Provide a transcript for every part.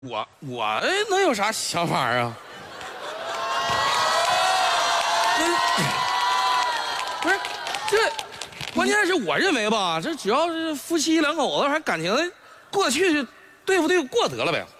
我能有啥想法啊？不是，这关键是我认为吧，这只要是夫妻两口子，还感情过得去，对不对过得了呗。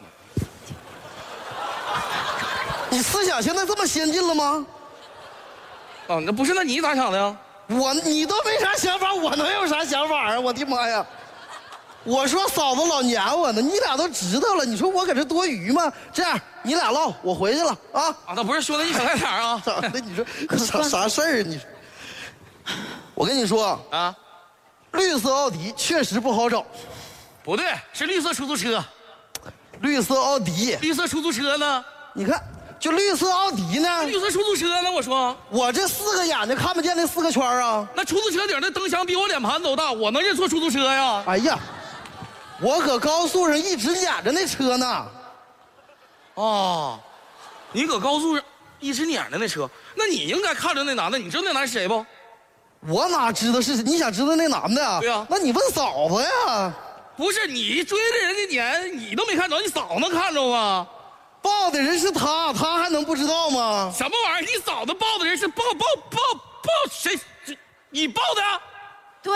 你思想现在这么先进了吗？ 啊，那不是，那你咋想的呀？ 你都没啥想法，我能有啥想法啊？我的妈呀！我说嫂子老撵我呢，你俩都知道了，你说我搁这多余吗？这样你俩唠，我回去了啊！ 啊，那不是兄弟，你小快点啊！ 咋的？你说啥事儿啊？你说，我跟你说啊， 绿色奥迪确实不好找。 不对，是绿色出租车。 绿色奥迪， 绿色出租车呢？ 你看，就绿色奥迪呢？ 绿色出租车呢？我说， 我这4个眼睛看不见那4个圈啊！ 那出租车顶的灯箱比我脸盘都大，我能认错出租车呀？ 哎呀！我搁高速上一直撵着那车呢。 哦，你搁高速上一直撵着那车，那你应该看着那男的，你知道那男是谁不？ 我哪知道是谁？你想知道那男的啊？ 对呀。 那你问嫂子呀。 不是你追着人家撵，你都没看着，你嫂子看着吗？ 抱的人是他，他还能不知道吗？ 什么玩意儿？你嫂子抱的人是抱谁？你抱的？ 对。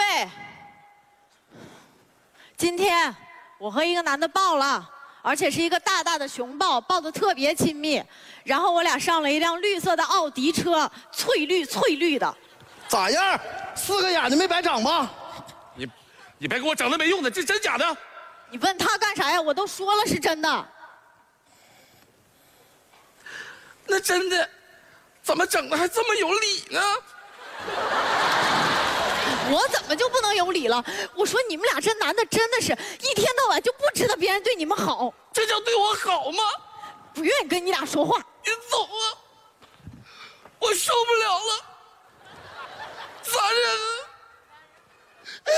今天我和一个男的抱了，而且是一个大大的熊抱，抱得特别亲密。然后我俩上了一辆绿色的奥迪车，翠绿的。 咋样？4个眼睛没白长吧？ 你别给我整那没用的，这真假的？ 你问他干啥呀？我都说了是真的。 那真的，怎么整的还这么有理呢？ 我怎么就不能有理了？我说你们俩这男的真的是一天到晚就不知道别人对你们好， 这叫对我好吗？ 不愿意跟你俩说话。 你走啊，我受不了了。